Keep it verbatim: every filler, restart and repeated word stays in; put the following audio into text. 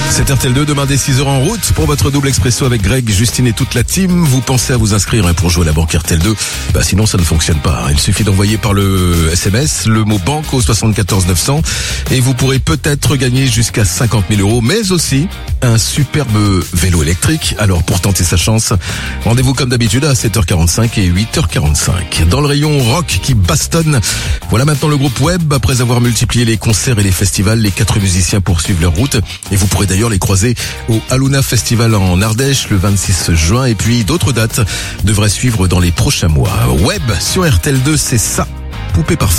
C'est R T L deux, demain dès six heures en route pour votre double expresso avec Greg, Justine et toute la team. Vous pensez à vous inscrire pour jouer à la banque R T L deux, bah sinon ça ne fonctionne pas. Il suffit d'envoyer par le S M S le mot banque au soixante-quatorze neuf cents et vous pourrez peut-être gagner jusqu'à cinquante mille euros, mais aussi un superbe vélo électrique. Alors pour tenter sa chance, rendez-vous comme d'habitude à sept heures quarante-cinq et huit heures quarante-cinq. Dans le rayon rock qui bastonne, voilà maintenant le groupe Web. Après avoir multiplié les concerts et les festivals, les quatre musiciens poursuivent leur route et vous pourrez d'ailleurs les croiser au Aluna Festival en Ardèche le vingt-six juin, et puis d'autres dates devraient suivre dans les prochains mois. Web sur R T L deux, c'est ça, poupée parfaite.